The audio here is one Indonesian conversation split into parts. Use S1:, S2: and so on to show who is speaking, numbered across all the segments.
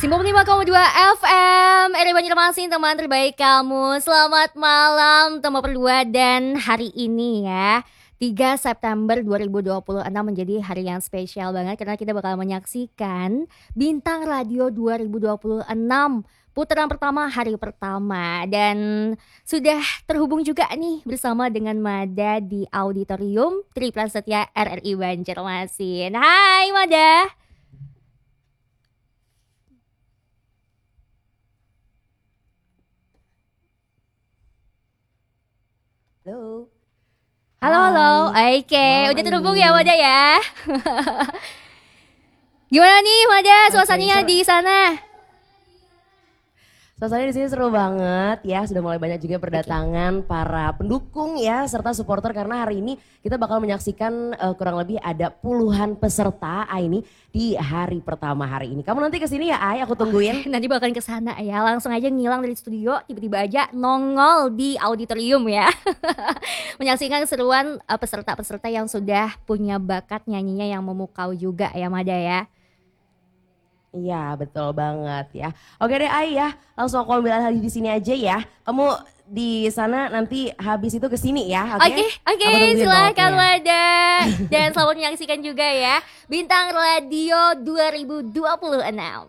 S1: 95,2 FM RRI Banjarmasin, teman terbaik kamu. Selamat malam teman berdua. Dan hari ini ya 3 September 2026 menjadi hari yang spesial banget karena kita bakal menyaksikan Bintang Radio 2026 putaran pertama hari pertama. Dan sudah terhubung juga nih bersama dengan Mada di Auditorium Tri Prasetya RRI Banjarmasin. Hai Mada.
S2: Halo.
S1: Halo. Oke, udah terhubung ya Mada ya. Gimana nih Mada suasananya di sana?
S2: Suasananya di sini seru banget ya, sudah mulai banyak juga berdatangan para pendukung ya serta supporter karena hari ini kita bakal menyaksikan kurang lebih ada puluhan peserta ini di hari pertama hari ini. Kamu nanti kesini ya Ai, aku tungguin.
S1: Nanti bakalan kesana ya, langsung aja ngilang dari studio, tiba-tiba aja nongol di auditorium ya. Menyaksikan keseruan peserta-peserta yang sudah punya bakat nyanyinya yang memukau juga ya Mada ya.
S2: Iya betul banget ya. Oke deh Ai ya, langsung aku ambil alih di sini aja ya. Kamu di sana nanti habis itu kesini ya.
S1: Oke, silakan Mada. Dan selamat menyaksikan juga ya Bintang Radio 2026.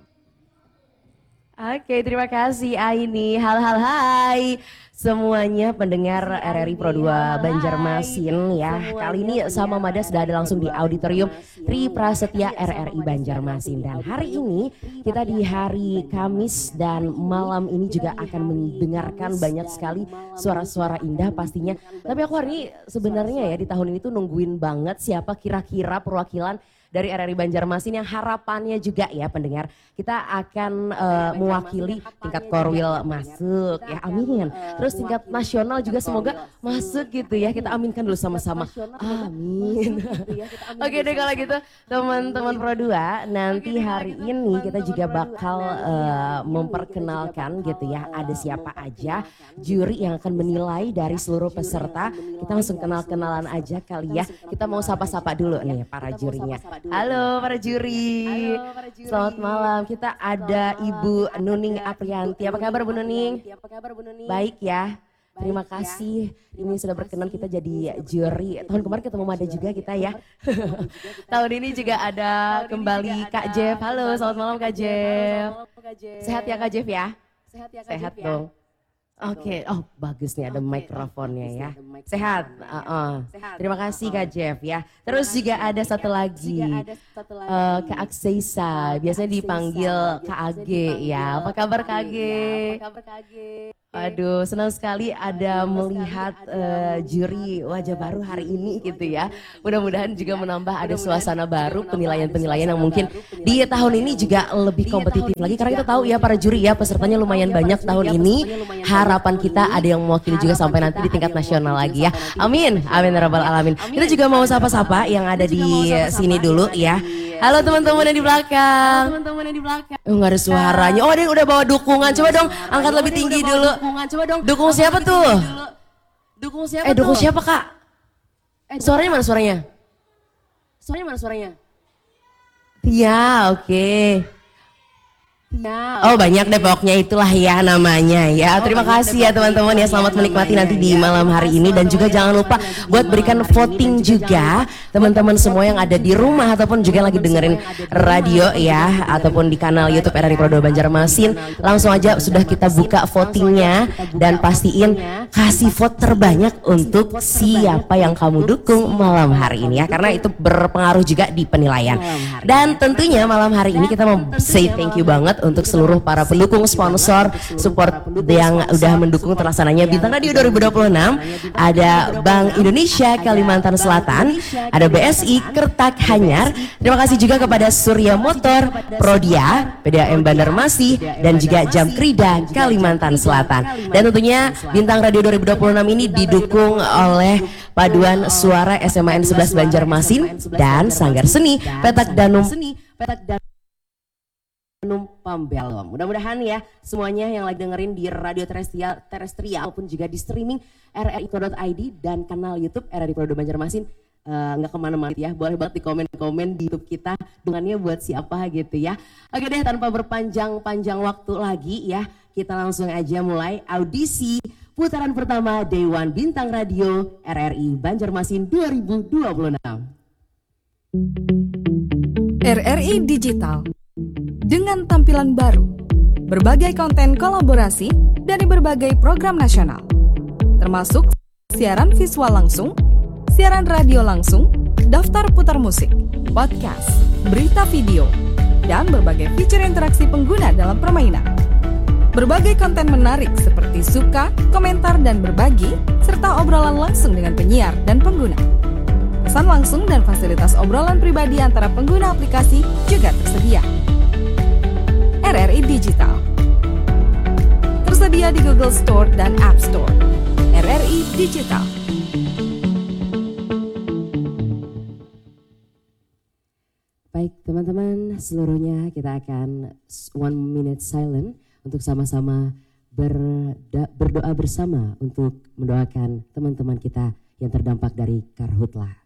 S2: Oke, terima kasih Aini. Hai semuanya pendengar RRI Pro 2 Banjarmasin ya. Kali ini sama Mada sudah ada langsung di Auditorium Tri Prasetya RRI Banjarmasin. Dan hari ini kita di hari Kamis dan malam ini juga akan mendengarkan banyak sekali suara-suara indah pastinya. Tapi aku hari ini sebenarnya ya di tahun ini tuh nungguin banget siapa kira-kira perwakilan dari RRI Banjarmasin yang harapannya juga ya pendengar kita akan mewakili tingkat korwil masuk ya, amin. Terus tingkat nasional juga semoga masuk gitu ya, kita aminkan dulu sama-sama, amin. Oke deh kalau gitu teman-teman Pro 2, nanti hari ini kita juga bakal memperkenalkan gitu ya ada siapa aja juri yang akan menilai dari seluruh peserta. Kita langsung kenal-kenalan aja kali ya, kita mau sapa-sapa dulu nih para jurinya. Halo para juri, selamat malam. Kita ada Ibu Nuning Aprianti. Apa kabar Bu Nuning? Baik ya, terima kasih. Ini sudah berkenan kita jadi juri. Tahun kemarin ketemu Mada juga kita ya. Tahun ini juga ada kembali Kak Jeff. Halo, selamat malam Kak Jeff. Sehat ya Kak Jeff ya? Sehat dong. Oke, oh bagus nih ada mikrofonnya ya. Sehat. Terima kasih Kak Jeff ya. Terus juga ada satu lagi Kak Akseisa, biasanya dipanggil Kak Age ya. Apa kabar Kak Age? Aduh, senang sekali ada melihat juri wajah baru hari ini gitu ya. Mudah-mudahan juga menambah ada suasana baru, penilaian-penilaian yang mungkin di tahun ini juga lebih kompetitif lagi. Karena kita tahu ya para juri ya pesertanya lumayan banyak tahun ini. Harapan kita ada yang mewakili juga sampai nanti di tingkat nasional lagi ya. Amin, amin rabbal alamin. Kita juga mau sapa-sapa yang ada di sini dulu ya. Halo teman-teman yang di belakang. Nggak ada suaranya. Oh ada yang udah bawa dukungan. Coba dong angkat lebih tinggi dulu. Dukung siapa tuh? Dukung siapa Kak? Suaranya mana suaranya? Iya, oke. Oh banyak deh pokoknya itulah ya namanya ya. Terima kasih ya teman-teman ya, selamat menikmati nanti di malam hari ini. Dan juga jangan lupa buat berikan voting juga teman-teman semua yang ada di rumah ataupun juga lagi dengerin radio ya, ataupun di kanal YouTube RRI Pro 2 Banjarmasin. Langsung aja sudah kita buka votingnya dan pastiin kasih vote terbanyak untuk siapa yang kamu dukung malam hari ini ya, karena itu berpengaruh juga di penilaian. Dan tentunya malam hari ini kita mau say thank you banget untuk seluruh para pendukung, sponsor, support yang udah mendukung terlaksananya Bintang Radio 2026. Ada Bank Indonesia Kalimantan Selatan, ada BSI Kertak Hanyar. Terima kasih juga kepada Surya Motor, Prodia, PDAM Banjarmasin, dan juga Jamkrida Kalimantan Selatan. Dan tentunya Bintang Radio 2026 ini didukung oleh Paduan Suara SMA N 11 Banjarmasin dan Sanggar Seni Petak Danum Pambelom. Mudah-mudahan ya semuanya yang lagi dengerin di radio terestrial maupun juga di streaming rri.id dan kanal YouTube RRI Pro 2 Banjarmasin nggak kemana-mana ya, boleh banget di komen-komen di YouTube kita dengannya buat siapa gitu ya. Oke deh, tanpa berpanjang-panjang waktu lagi ya, kita langsung aja mulai audisi putaran pertama Dewan Bintang Radio RRI Banjarmasin 2026.
S3: RRI Digital dengan tampilan baru, berbagai konten kolaborasi dari berbagai program nasional, termasuk siaran visual langsung, siaran radio langsung, daftar putar musik, podcast, berita video, dan berbagai fitur interaksi pengguna dalam permainan. Berbagai konten menarik seperti suka, komentar, dan berbagi, serta obrolan langsung dengan penyiar dan pengguna. Pesan langsung dan fasilitas obrolan pribadi antara pengguna aplikasi juga tersedia. RRI Digital tersedia di Google Store dan App Store. RRI Digital.
S2: Baik teman-teman, seluruhnya kita akan 1 minute silent untuk sama-sama berdoa bersama untuk mendoakan teman-teman kita yang terdampak dari karhutlah.